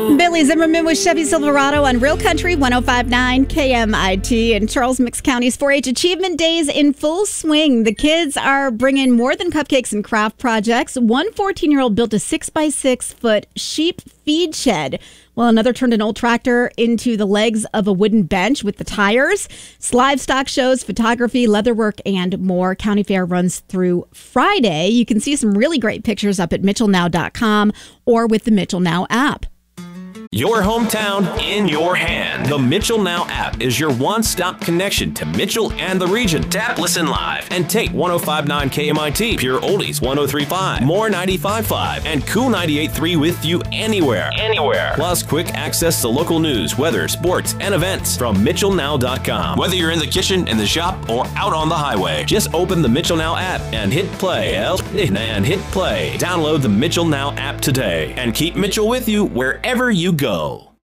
Billy Zimmerman with Chevy Silverado on Real Country 105.9 KMIT. And Charles Mix County's 4-H Achievement Days in full swing. The kids are bringing more than cupcakes and craft projects. One 14-year-old built a 6-by-6-foot sheep feed shed, while another turned an old tractor into the legs of a wooden bench with the tires. Livestock shows, photography, leatherwork, and more. County Fair runs through Friday. You can see some really great pictures up at mitchellnow.com or with the Mitchell Now app. Your hometown in your hand. The Mitchell Now app is your one-stop connection to Mitchell and the region. Tap Listen Live and take 105.9 KMIT, Pure Oldies 103.5, More 95.5, and Cool 98.3 with you anywhere. Plus quick access to local news, weather, sports, and events from mitchellnow.com. Whether you're in the kitchen, in the shop, or out on the highway, just open the Mitchell Now app and hit play. Download the Mitchell Now app today and keep Mitchell with you wherever you go.